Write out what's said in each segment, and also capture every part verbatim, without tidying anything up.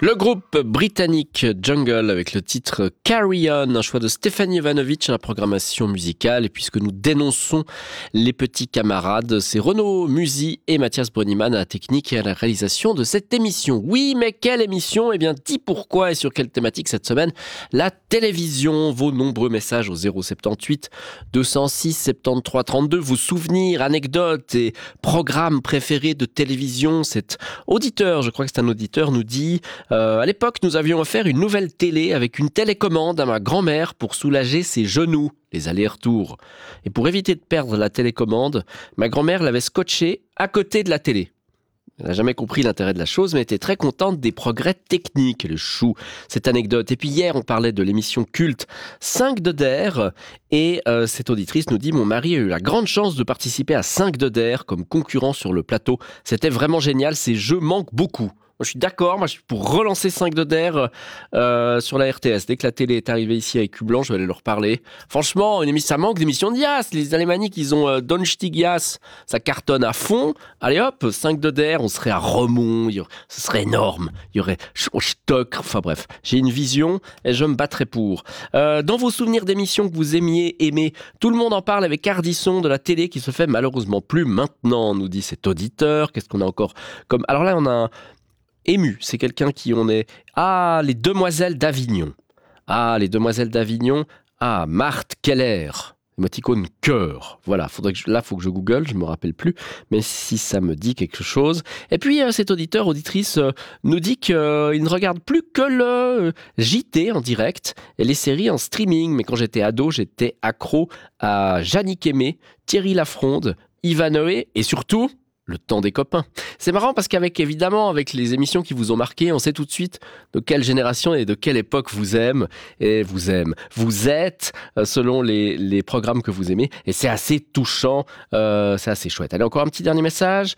Le groupe britannique Jungle avec le titre Carry On, un choix de Stéphanie Jovanovic à la programmation musicale. Et puisque nous dénonçons les petits camarades, c'est Renaud Musy et Mathias Brönnimann à la technique et à la réalisation de cette émission. Oui, mais quelle émission ? Eh bien, dis pourquoi et sur quelle thématique cette semaine ? La télévision, vos nombreux messages au zéro soixante-dix-huit deux cent six soixante-treize trente-deux, vos souvenirs, anecdotes et programmes préférés de télévision. Cet auditeur, je crois que c'est un auditeur, nous dit... Euh, à l'époque, nous avions offert une nouvelle télé avec une télécommande à ma grand-mère pour soulager ses genoux, les allers-retours. Et pour éviter de perdre la télécommande, ma grand-mère l'avait scotchée à côté de la télé. Elle n'a jamais compris l'intérêt de la chose, mais était très contente des progrès techniques, le chou, cette anecdote. Et puis hier, on parlait de l'émission culte cinq de Der, et euh, cette auditrice nous dit « Mon mari a eu la grande chance de participer à cinq de Der comme concurrent sur le plateau. C'était vraiment génial, ces jeux manquent beaucoup. » Moi, je suis d'accord, moi je suis pour relancer cinq de Der euh, sur la R T S. Dès que la télé est arrivée ici avec Q Blanc, je vais aller leur parler. Franchement, une émission, ça manque d'émissions de Yas. Les Alémaniques, ils ont euh, Donchtig Yas, ça cartonne à fond. Allez hop, cinq de Der, on serait à Remont, y aurait, ce serait énorme. Il y aurait Stock, enfin bref. J'ai une vision et je me battrai pour. Euh, dans vos souvenirs d'émissions que vous aimiez, aimez, tout le monde en parle avec Ardisson de la télé qui se fait malheureusement plus maintenant, nous dit cet auditeur. Qu'est-ce qu'on a encore comme... Alors là, on a un... Ému, c'est quelqu'un qui on est... Ah, les Demoiselles d'Avignon. Ah, les Demoiselles d'Avignon. Ah, Marthe Keller. Émoticône cœur. Voilà, faudrait que je... là, il faut que je google, je ne me rappelle plus. Mais si ça me dit quelque chose. Et puis, euh, cet auditeur, auditrice, euh, nous dit qu'il euh, ne regarde plus que le euh, J T en direct et les séries en streaming. Mais quand j'étais ado, j'étais accro à Yannick Aimé, Thierry Lafronde, Ivanoé et surtout... Le temps des copains. C'est marrant parce qu'avec, évidemment, avec les émissions qui vous ont marqué, on sait tout de suite de quelle génération et de quelle époque vous aimez. Et vous aimez. Vous êtes, selon les, les programmes que vous aimez. Et c'est assez touchant. Euh, c'est assez chouette. Allez, encore un petit dernier message.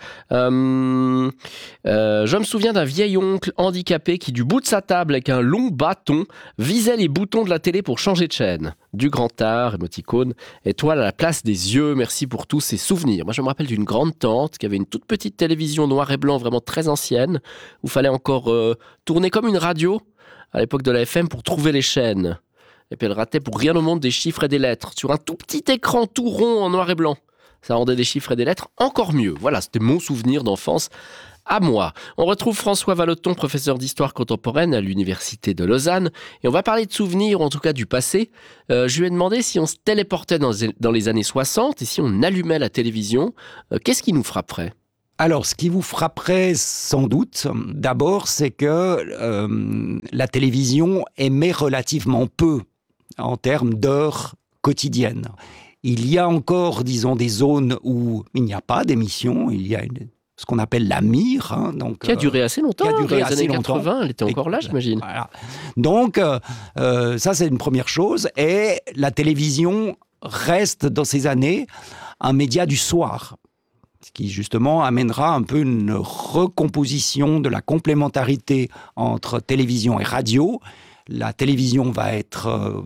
Euh, euh, je me souviens d'un vieil oncle handicapé qui, du bout de sa table, avec un long bâton, visait les boutons de la télé pour changer de chaîne. Du grand art, émoticône, étoile à la place des yeux. Merci pour tous ces souvenirs. Moi, je me rappelle d'une grande tante qui avait une toute petite télévision noir et blanc vraiment très ancienne où il fallait encore euh, tourner comme une radio à l'époque de la F M pour trouver les chaînes. Et puis elle ratait pour rien au monde des chiffres et des lettres sur un tout petit écran tout rond en noir et blanc. Ça rendait des chiffres et des lettres encore mieux. Voilà, c'était mon souvenir d'enfance à moi. On retrouve François Vallotton, professeur d'histoire contemporaine à l'université de Lausanne, et on va parler de souvenirs, ou en tout cas du passé. Euh, je lui ai demandé si on se téléportait dans, dans les années soixante et si on allumait la télévision, euh, qu'est-ce qui nous frapperait ? Alors, ce qui vous frapperait sans doute, d'abord, c'est que euh, la télévision émet relativement peu en termes d'heures quotidiennes. Il y a encore, disons, des zones où il n'y a pas d'émission, il y a une... ce qu'on appelle la mire. Hein, donc, qui a duré assez longtemps, qui a duré dans les années quatre-vingts, elle était encore là, j'imagine. Voilà. Donc, euh, ça, c'est une première chose. Et la télévision reste, dans ces années, un média du soir, ce qui, justement, amènera un peu une recomposition de la complémentarité entre télévision et radio. La télévision va être euh,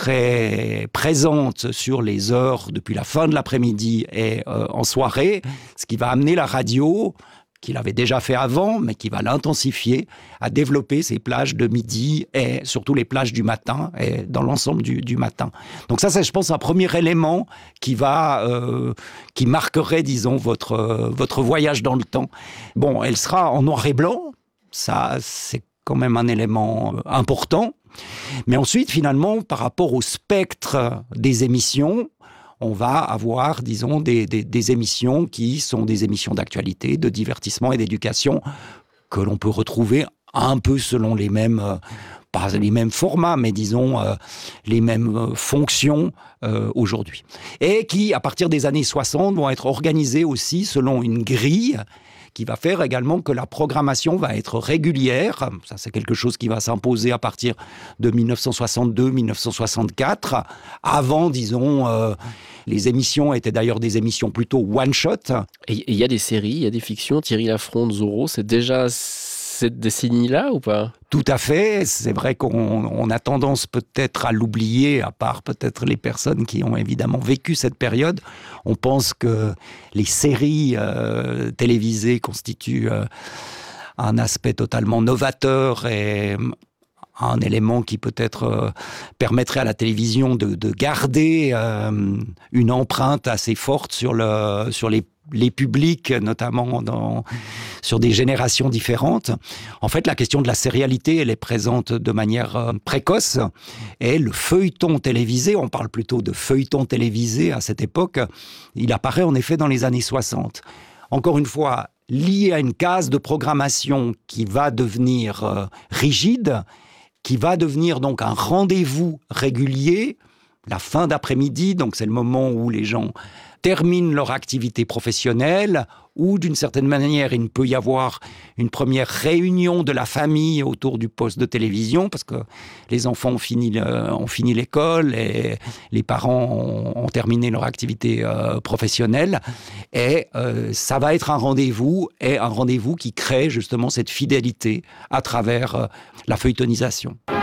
très présente sur les heures depuis la fin de l'après-midi et euh, en soirée, ce qui va amener la radio, qu'il avait déjà fait avant, mais qui va l'intensifier, à développer ses plages de midi et surtout les plages du matin et dans l'ensemble du, du matin. Donc ça, c'est, je pense, un premier élément qui va, euh, qui marquerait, disons, votre, euh, votre voyage dans le temps. Bon, elle sera en noir et blanc, ça, c'est quand même un élément important. Mais ensuite, finalement, par rapport au spectre des émissions, on va avoir, disons, des, des, des émissions qui sont des émissions d'actualité, de divertissement et d'éducation que l'on peut retrouver un peu selon les mêmes, euh, pas les mêmes formats, mais disons euh, les mêmes euh, fonctions euh, aujourd'hui. Et qui, à partir des années soixante, vont être organisées aussi selon une grille qui va faire également que la programmation va être régulière. Ça, c'est quelque chose qui va s'imposer à partir de dix-neuf cent soixante-deux dix-neuf cent soixante-quatre. Avant, disons, euh, les émissions étaient d'ailleurs des émissions plutôt one-shot. Et il y a des séries, il y a des fictions. Thierry Lafronde, Zorro, c'est déjà cette décennie-là ou pas ? Tout à fait. C'est vrai qu'on on a tendance peut-être à l'oublier, à part peut-être les personnes qui ont évidemment vécu cette période. On pense que les séries euh, télévisées constituent euh, un aspect totalement novateur et un élément qui peut-être euh, permettrait à la télévision de, de garder euh, une empreinte assez forte sur, le, sur les, les publics, notamment dans, sur des générations différentes. En fait, la question de la sérialité, elle est présente de manière euh, précoce. Et le feuilleton télévisé, on parle plutôt de feuilleton télévisé à cette époque, il apparaît en effet dans les années soixante. Encore une fois, lié à une case de programmation qui va devenir euh, rigide, qui va devenir donc un rendez-vous régulier, la fin d'après-midi, donc c'est le moment où les gens terminent leur activité professionnelle, où d'une certaine manière, il peut y avoir une première réunion de la famille autour du poste de télévision, parce que les enfants ont fini, le, ont fini l'école et les parents ont, ont terminé leur activité euh, professionnelle. Et euh, ça va être un rendez-vous, et un rendez-vous qui crée justement cette fidélité à travers euh, la feuilletonisation.